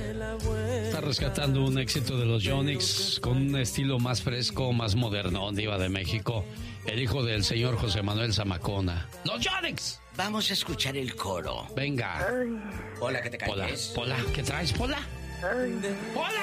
Está rescatando un éxito de los Yonix con un estilo más fresco, más moderno, Diva de México. El hijo del señor José Manuel Zamacona. ¡Los Yonix! Vamos a escuchar el coro. Venga. Hola, ¿qué te calles? Hola, ¿qué traes, Pola? Ay. ¡Pola!